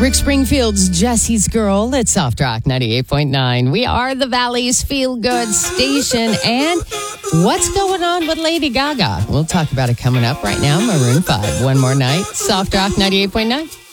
Rick Springfield's Jesse's Girl at Soft Rock 98.9. We are the Valley's feel-good station. And what's going on with Lady Gaga? We'll talk about it coming up right now. Maroon 5, One More Night, Soft Rock 98.9.